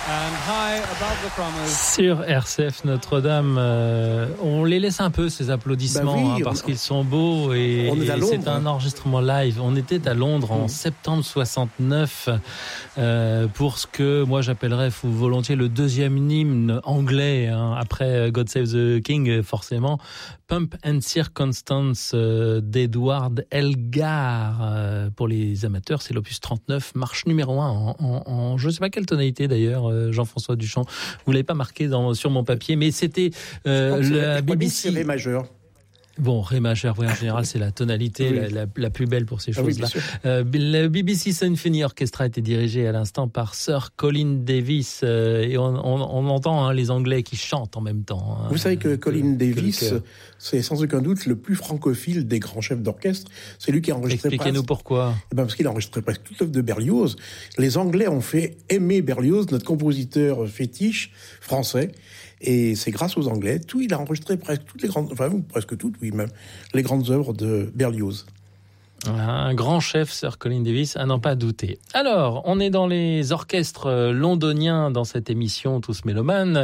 Sur RCF Notre-Dame, on les laisse un peu ces applaudissements parce qu'ils sont beaux et c'est un enregistrement live. On était à Londres en septembre 69 pour ce que moi j'appellerais volontiers le deuxième hymne anglais après God Save the King forcément. Pump and Circumstance d'Edward Elgar. Pour les amateurs, c'est l'opus 39, marche numéro 1 en je ne sais pas quelle tonalité d'ailleurs, Jean-François Duchamp. Vous l'avez pas marqué sur mon papier, mais c'était la BBC. C'est Ré majeur. Bon, Ré majeur, oui, en général, c'est la tonalité la plus belle pour ces choses-là. Le BBC Symphony Orchestra était dirigé à l'instant par Sir Colin Davis, et on entend les Anglais qui chantent en même temps. Vous savez que Colin Davis, c'est sans aucun doute le plus francophile des grands chefs d'orchestre. C'est lui qui a enregistré. Expliquez-nous pourquoi. Parce qu'il a enregistré presque toute l'œuvre de Berlioz. Les Anglais ont fait aimer Berlioz, notre compositeur fétiche français. Et c'est grâce aux Anglais. Il a enregistré presque toutes les grandes, presque toutes, oui, même, les grandes œuvres de Berlioz. Un grand chef, Sir Colin Davis, à n'en pas douter. Alors, on est dans les orchestres londoniens dans cette émission Tous Mélomanes.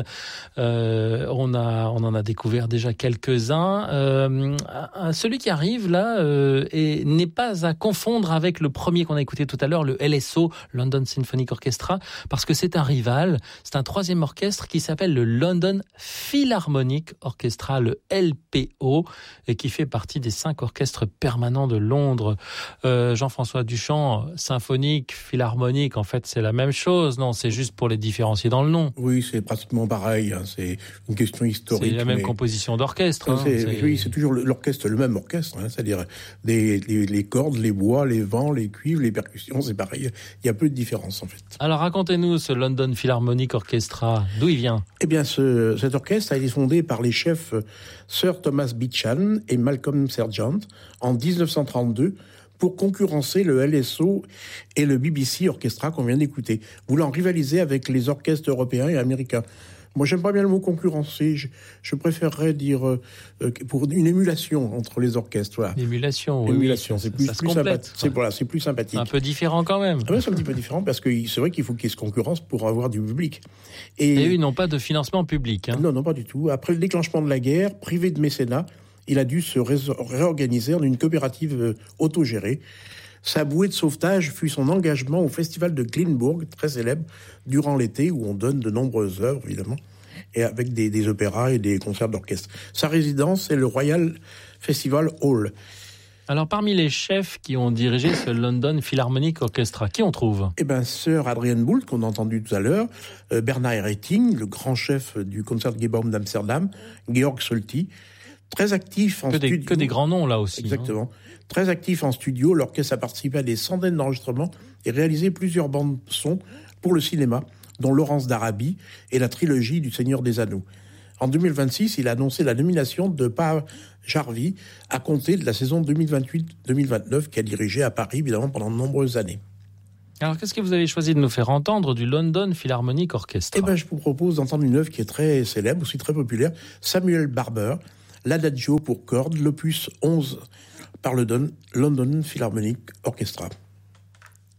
On en a découvert déjà quelques-uns. Celui qui arrive là n'est pas à confondre avec le premier qu'on a écouté tout à l'heure, le LSO, London Symphonic Orchestra, parce que c'est un rival. C'est un troisième orchestre qui s'appelle le London Philharmonic Orchestra, le LPO, et qui fait partie des 5 orchestres permanents de Londres. Jean-François Duchamp, symphonique, philharmonique, en fait c'est la même chose, non? C'est juste pour les différencier dans le nom. Oui, c'est pratiquement pareil, c'est une question historique. C'est la même composition d'orchestre. Oui, c'est toujours l'orchestre, le même orchestre, c'est-à-dire les cordes, les bois, les vents, les cuivres, les percussions, c'est pareil. Il y a peu de différence en fait. Alors racontez-nous ce London Philharmonic Orchestra, d'où il vient? Eh bien, cet orchestre a été fondé par les chefs Sir Thomas Beecham et Malcolm Sergeant en 1932 pour concurrencer le LSO et le BBC Orchestra qu'on vient d'écouter, voulant rivaliser avec les orchestres européens et américains. Moi, j'aime pas bien le mot concurrencer. Je préférerais dire pour une émulation entre les orchestres. Voilà. L'émulation, Émulation, c'est plus sympathique. C'est plus sympathique. Un peu différent quand même. Oui, c'est un petit peu différent parce que c'est vrai qu'il faut qu'il y ait ce concurrence pour avoir du public. Et eux, ils n'ont pas de financement public. Non, pas du tout. Après le déclenchement de la guerre, privé de mécénat, il a dû se réorganiser en une coopérative autogérée. Sa bouée de sauvetage fut son engagement au festival de Glyndebourg, très célèbre, durant l'été, où on donne de nombreuses œuvres, évidemment, et avec des opéras et des concerts d'orchestre. Sa résidence est le Royal Festival Hall. Alors, parmi les chefs qui ont dirigé ce London Philharmonic Orchestra, qui on trouve? Sir Adrian Boult, qu'on a entendu tout à l'heure, Bernard Haitink, le grand chef du Concertgebouw d'Amsterdam, Georg Solti, très actif en studio. Que des grands noms, là aussi. Exactement. Très actif en studio, l'orchestre a participé à des centaines d'enregistrements et réalisé plusieurs bandes son pour le cinéma, dont Laurence d'Arabie et la trilogie du Seigneur des Anneaux. En 2026, il a annoncé la nomination de Pa Jarvi à compter de la saison 2028-2029 qu'il a dirigé à Paris, évidemment, pendant de nombreuses années. Alors, qu'est-ce que vous avez choisi de nous faire entendre du London Philharmonic Orchestra? Je vous propose d'entendre une œuvre qui est très célèbre, aussi très populaire, Samuel Barber, l'Adagio pour cordes, l'opus 11 par le London Philharmonic Orchestra.